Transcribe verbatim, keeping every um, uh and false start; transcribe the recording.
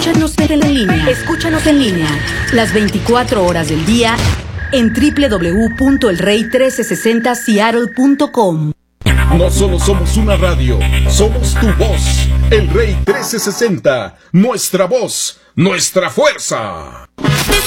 Escúchanos en línea. Escúchanos en línea las veinticuatro horas del día en doble u doble u doble u punto el rey trece sesenta seattle punto com. No solo somos una radio, somos tu voz. El Rey trece sesenta, nuestra voz, nuestra fuerza.